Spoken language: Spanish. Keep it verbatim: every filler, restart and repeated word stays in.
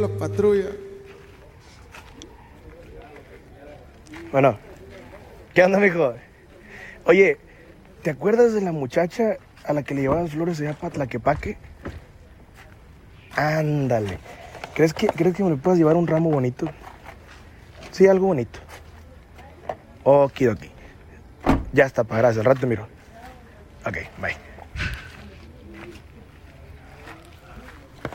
la patrulla. Bueno, ¿qué onda, mijo? Oye, ¿te acuerdas de la muchacha a la que le llevaban flores allá para Tlaquepaque? Ándale. ¿Crees que, ¿Crees que me le puedas llevar un ramo bonito? Sí, algo bonito. Okidoki. Ya está, pa, gracias. Al rato te miro. Ok, bye.